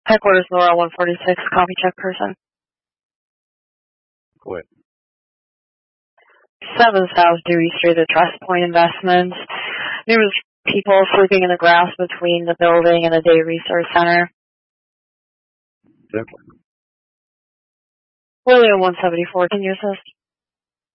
Headquarters Laura 146, copy check person. Go ahead. 7 South Dewey Street at Trust Point Investments. There was people sleeping in the grass between the building and the Day Resource Center. Definitely. William 174, can you assist?